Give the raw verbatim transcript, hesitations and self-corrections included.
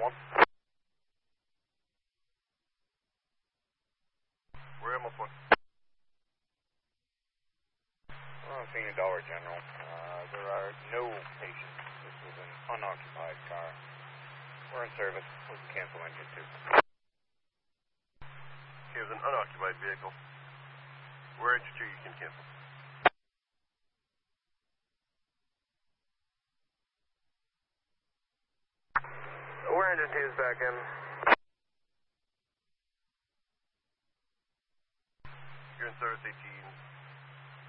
one. We're almost one. Well, Senior Dollar General. Uh, there are no patients. This is an unoccupied car. We're in service. We can cancel engine two. Here's an unoccupied vehicle. We're engine two, you can cancel. We're engine two's back in. You're in service, A T E.